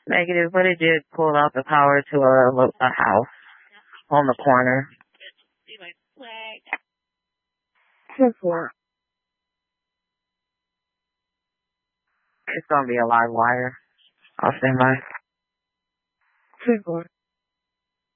Negative, but it did pull out the power to a house on the corner. 10-4. It's gonna be a live wire. I'll stand by. 10-4.